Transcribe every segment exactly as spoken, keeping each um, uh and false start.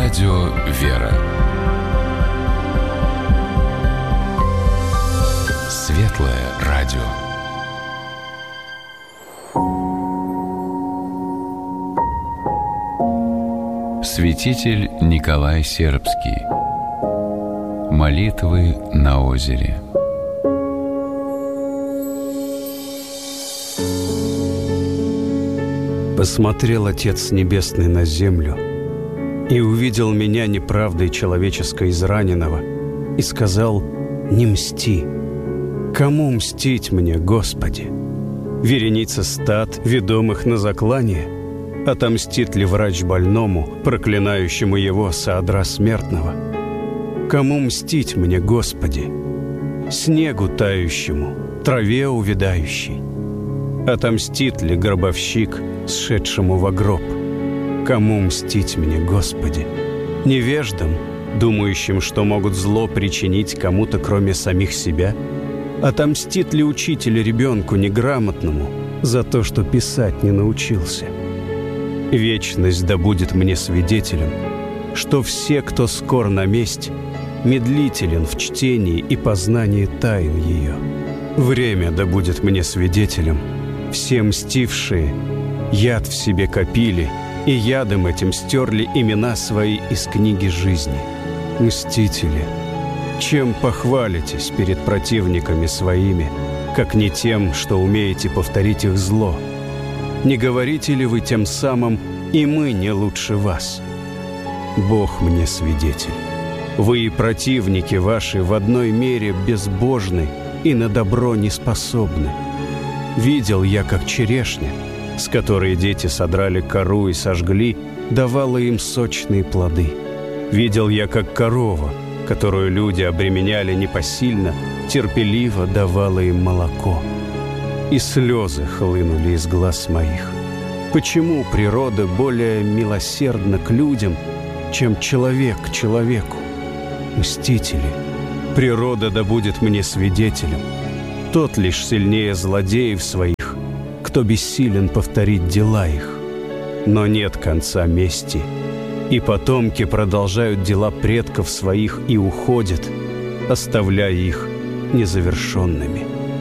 Радио «Вера». Светлое радио. Святитель Николай Сербский. Молитвы на озере. Посмотрел Отец Небесный на землю и увидел меня неправдой человеческой израненного и сказал: «Не мсти. Кому мстить мне, Господи? Вереница стад, ведомых на заклание? Отомстит ли врач больному, проклинающему его со одра смертного? Кому мстить мне, Господи? Снегу тающему, траве увядающей? Отомстит ли гробовщик, сшедшему во гроб? Кому мстить мне, Господи? Невеждам, думающим, что могут зло причинить кому-то, кроме самих себя? Отомстит ли учитель ребенку неграмотному за то, что писать не научился? Вечность да будет мне свидетелем, что все, кто скор на месть, медлителен в чтении и познании тайн ее. Время да будет мне свидетелем, все мстившие яд в себе копили и ядом этим стерли имена свои из книги жизни. Мстители, чем похвалитесь перед противниками своими, как не тем, что умеете повторить их зло? Не говорите ли вы тем самым: и мы не лучше вас? Бог мне свидетель. Вы и противники ваши в одной мере безбожны и на добро не способны. Видел я, как черешня, с которой дети содрали кору и сожгли, давала им сочные плоды. Видел я, как корова, которую люди обременяли непосильно, терпеливо давала им молоко. И слезы хлынули из глаз моих. Почему природа более милосердна к людям, чем человек к человеку? Мстители, природа да будет мне свидетелем. Тот лишь сильнее злодеев своих, кто бессилен повторить дела их. Но нет конца мести, и потомки продолжают дела предков своих и уходят, оставляя их незавершенными.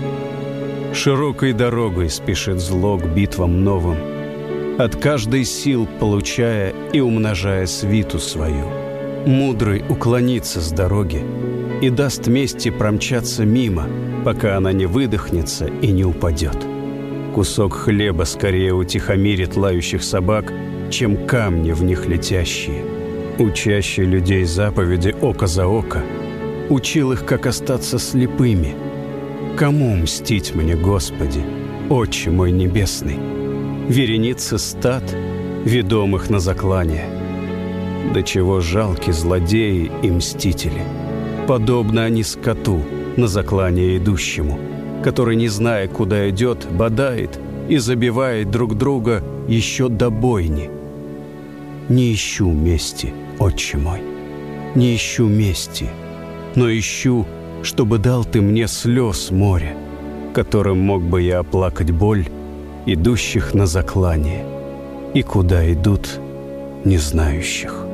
Широкой дорогой спешит зло к битвам новым, от каждой сил получая и умножая свиту свою. Мудрый уклонится с дороги и даст мести промчаться мимо, пока она не выдохнется и не упадет. Кусок хлеба скорее утихомирит лающих собак, чем камни в них летящие. Учащий людей заповеди око за око учил их, как остаться слепыми. Кому мстить мне, Господи, Отче мой небесный? Вереница стад, ведомых на заклание. До чего жалки злодеи и мстители. Подобно они скоту, на заклание идущему, который, не зная, куда идет, бодает и забивает друг друга еще до бойни. Не ищу мести, Отче мой, не ищу мести, но ищу, чтобы дал ты мне слез море, которым мог бы я оплакать боль идущих на заклание и куда идут не знающих.